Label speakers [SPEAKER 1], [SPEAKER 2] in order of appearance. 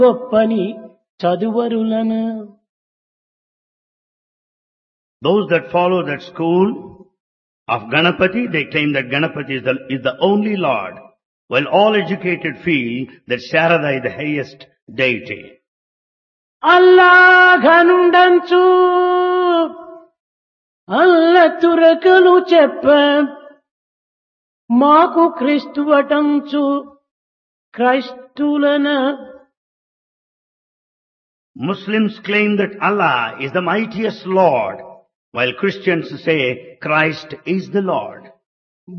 [SPEAKER 1] గొప్పని చదువరులను.
[SPEAKER 2] Those that follow that school of Ganapati, they claim that Ganapati is the only Lord, while all educated feel that Sharada is the highest deity.
[SPEAKER 1] అల్లాఘనుండంచు అల్ల తురకలు చెప్ప మాకు క్రీస్తువటంచు క్రైస్తులన.
[SPEAKER 2] Muslims claim that Allah is the mightiest Lord, while Christians say Christ is the Lord.